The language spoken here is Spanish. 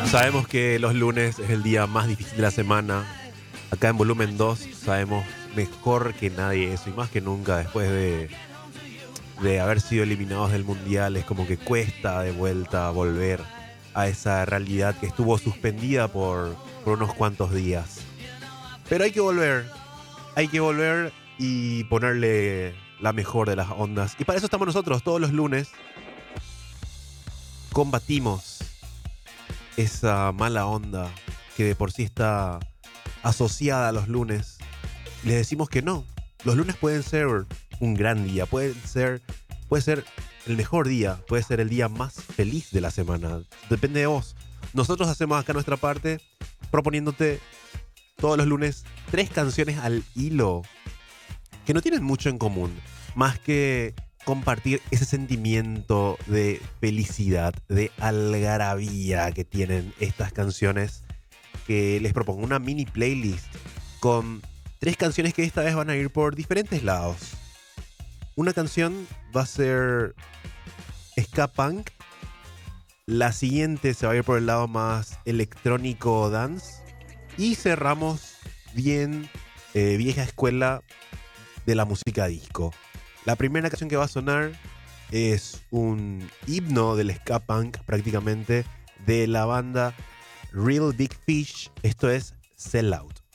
Sabemos que los lunes es el día más difícil de la semana. Acá en Volumen 2 sabemos mejor que nadie eso y más que nunca después de haber sido eliminados del Mundial. Es como que cuesta de vuelta volver a esa realidad que estuvo suspendida por unos cuantos días. Pero hay que volver y ponerle la mejor de las ondas. Y para eso estamos nosotros todos los lunes. Combatimos esa mala onda que de por sí está asociada a los lunes. Les decimos que no. Los lunes pueden ser un gran día, puede ser el mejor día, puede ser el día más feliz de la semana. Depende de vos. Nosotros hacemos acá nuestra parte proponiéndote todos los lunes 3 canciones al hilo que no tienen mucho en común, más que compartir ese sentimiento de felicidad, de algarabía que tienen estas canciones, que les propongo una mini playlist con 3 canciones que esta vez van a ir por diferentes lados. Una canción va a ser ska punk, la siguiente se va a ir por el lado más electrónico dance y cerramos bien vieja escuela de la música disco. La primera canción que va a sonar es un himno del ska punk prácticamente de la banda Real Big Fish. Esto es Sell Out.